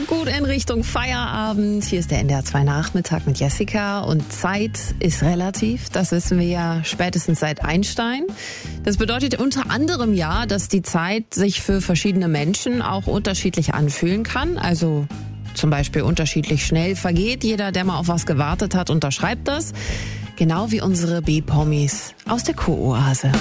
kommt gut in Richtung Feierabend. Hier ist der NDR 2 Nachmittag mit Jessica. Und Zeit ist relativ. Das wissen wir ja spätestens seit Einstein. Das bedeutet unter anderem ja, dass die Zeit sich für verschiedene Menschen auch unterschiedlich anfühlen kann. Also zum Beispiel unterschiedlich schnell vergeht. Jeder, der mal auf was gewartet hat, unterschreibt das. Genau wie unsere B-Promis aus der Co-Oase.